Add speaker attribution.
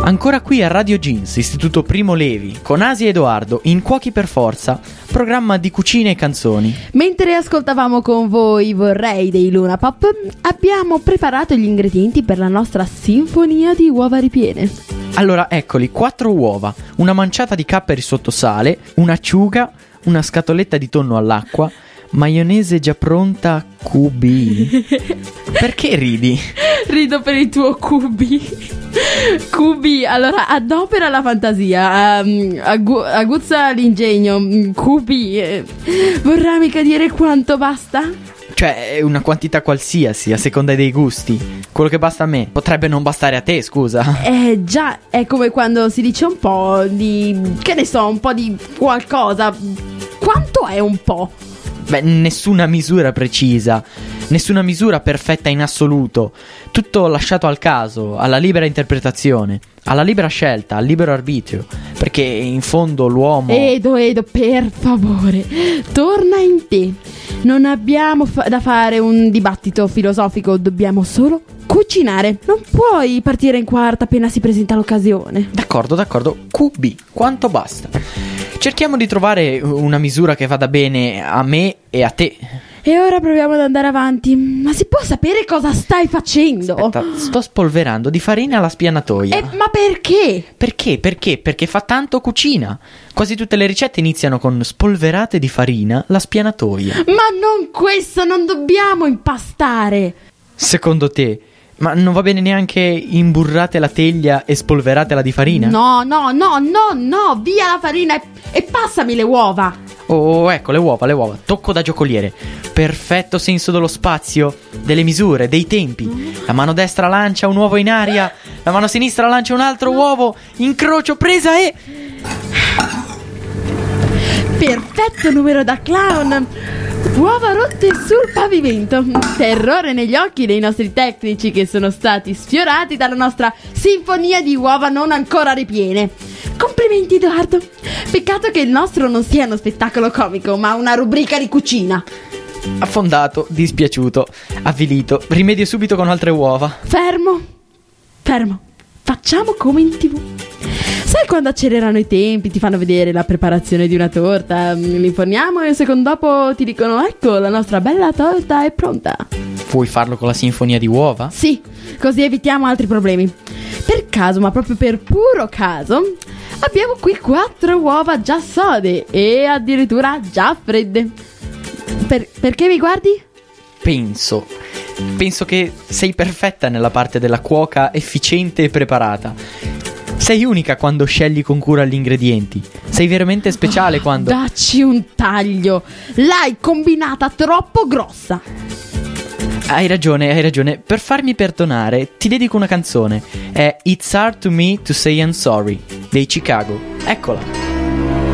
Speaker 1: Ancora qui a Radio Jeans, Istituto Primo Levi, con Asia e Edoardo, in Cuochi per Forza, programma di cucina e canzoni.
Speaker 2: Mentre ascoltavamo con voi Vorrei dei Luna Pop, abbiamo preparato gli ingredienti per la nostra sinfonia di uova ripiene.
Speaker 1: Allora, eccoli, 4 uova, una manciata di capperi sotto sale, un'acciuga, una scatoletta di tonno all'acqua, maionese già pronta QB. Perché ridi?
Speaker 2: Rido per il tuo QB. QB, allora adopera la fantasia, aguzza l'ingegno. QB, vorrà mica dire quanto basta?
Speaker 1: Cioè, è una quantità qualsiasi, a seconda dei gusti. Quello che basta a me potrebbe non bastare a te, scusa.
Speaker 2: Già, è come quando si dice un po' di, che ne so, un po' di qualcosa. Quanto è un po'?
Speaker 1: Beh, nessuna misura precisa, nessuna misura perfetta in assoluto. Tutto lasciato al caso, alla libera interpretazione, alla libera scelta, al libero arbitrio. Perché in fondo l'uomo...
Speaker 2: Edo, per favore, torna in te. Non abbiamo da fare un dibattito filosofico, dobbiamo solo cucinare. Non puoi partire in quarta appena si presenta l'occasione.
Speaker 1: D'accordo, QB, quanto basta? Cerchiamo di trovare una misura che vada bene a me e a te.
Speaker 2: E ora proviamo ad andare avanti. Ma si può sapere cosa stai facendo?
Speaker 1: Aspetta, sto spolverando di farina la spianatoia.
Speaker 2: Ma perché?
Speaker 1: Perché fa tanto cucina. Quasi tutte le ricette iniziano con spolverate di farina la spianatoia.
Speaker 2: Ma non questo, non dobbiamo impastare.
Speaker 1: Secondo te? Ma non va bene neanche imburrate la teglia e spolveratela di farina?
Speaker 2: No, via la farina e passami le uova.
Speaker 1: Oh, ecco, le uova, tocco da giocoliere. Perfetto senso dello spazio, delle misure, dei tempi. La mano destra lancia un uovo in aria, la mano sinistra lancia un altro uovo, incrocio, presa e...
Speaker 2: Perfetto numero da clown. Uova rotte sul pavimento. Terrore negli occhi dei nostri tecnici che sono stati sfiorati dalla nostra sinfonia di uova non ancora ripiene. Complimenti Edoardo. Peccato che il nostro non sia uno spettacolo comico, ma una rubrica di cucina.
Speaker 1: Affondato, dispiaciuto, avvilito. Rimedio subito con altre uova.
Speaker 2: Fermo. Facciamo come in TV. Sai quando accelerano i tempi, ti fanno vedere la preparazione di una torta, li inforniamo e un secondo dopo ti dicono ecco la nostra bella torta è pronta.
Speaker 1: Vuoi farlo con la sinfonia di uova?
Speaker 2: Sì, così evitiamo altri problemi. Per caso, ma proprio per puro caso, abbiamo qui 4 uova già sode e addirittura già fredde. Perché mi guardi?
Speaker 1: Penso che sei perfetta nella parte della cuoca efficiente e preparata. Sei unica quando scegli con cura gli ingredienti. Sei veramente speciale quando...
Speaker 2: Dacci un taglio. L'hai combinata troppo grossa.
Speaker 1: Hai ragione. Per farmi perdonare ti dedico una canzone. È It's Hard to Me to Say I'm Sorry dei Chicago. Eccola.